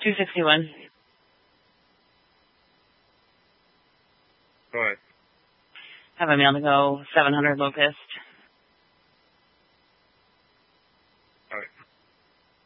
261. Go ahead. Have a mail to go, 700 Locust.